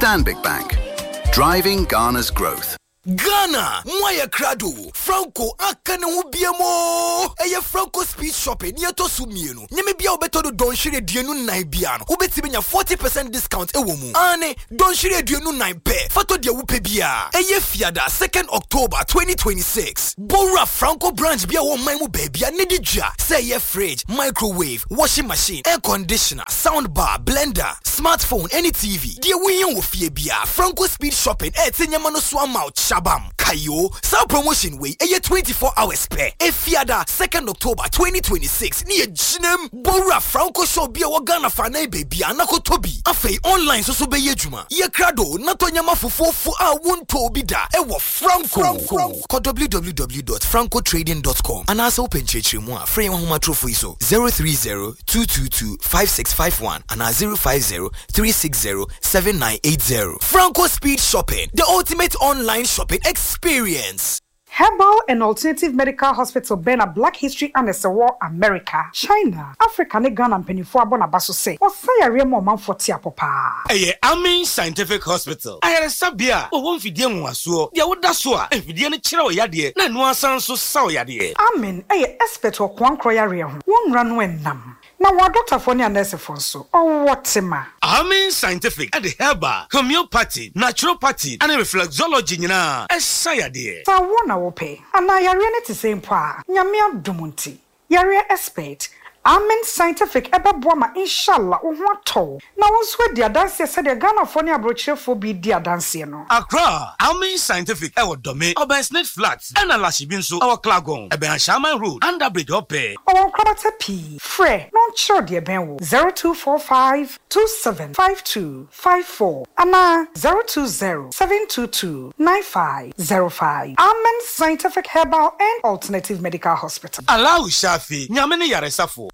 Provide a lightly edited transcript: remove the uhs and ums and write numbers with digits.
Stanbic Bank, driving Ghana's growth. Ghana, Mwaya Krado, Franco, Akane Ubiamo, Eye Franco Speed Shopping, Nieto Sumieno, Nemebia Obeto Don Shire Dienu Naibiano, Ubetibina 40% discount Ewomu, Ane, Don Shire Dienu Naipe, Fato Dia Upebia, Eye Fiada, 2nd October 2026. Bora Franco branch Bia Wo Maimu Baby, Nedija, say ye fridge, microwave, washing machine, air conditioner, sound bar, blender, smartphone, any TV. Dia Wiyan Wofie Franco Speed Shopping, Tinyamano Swamau. Shabam, Kayo, Sa promotion way, a 24 hours pay. Efiada, 2nd October 2026, near Jinem, Bora Franco Show Bia Wagana Fane Baby, Anako Tobi, Afe online so be Yejuma, Yakrado, Natonyama for a won't Tobida, Ewa Franco. Call www.francotrading.com and also open church more, frame home trophy so 030-222-5651 and 050-360-7980. Franco Speed Shopping, the ultimate online shopping experience. Herbal and Alternative Medical Hospital Bena Black History and War America, China, Africa, ne Ghana and Penifua Bonabaso say, or say a real moment for Tiapopa. Amin Scientific Hospital. I had a sabia, or one Fidian was so, the old Dasua, and Fidian Chiro Yadi, Nanua Sanso Sao Yadi. Amin, expert or Kwan Croyaria, one run when nam. Now, what Dr. Fonia Nesifonso, or what Sema? Amin Scientific at the Herbal, Homeopathy, Naturopathy, and Reflexology, a Sayadi. So, one hour pay, and I are ready to say, Yamia Dumunti, Yaria expert. Amen Scientific eba boama inshallah ohwato na wonso dia dance said the Ghana for ne abrochire for bi dia dance no Accra Amen Scientific ewo dome Obansnet Flats and Alashibi nso ewo Klagon Eben Shaman Road Underbridge Ope o krabata p frɛ no chiro de ben wo 0245275254 ana 020-722-9505 Amen Scientific Herbal and Alternative Medical Hospital. Allow Shafi nyame ne yaresafo